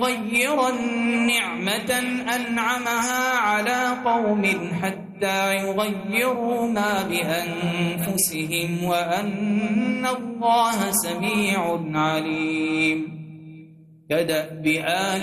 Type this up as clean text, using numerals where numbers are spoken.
مغيرا نعمة أنعمها على قوم حتى يغيروا ما بأنفسهم وأن الله سميع عليم. كدأب آل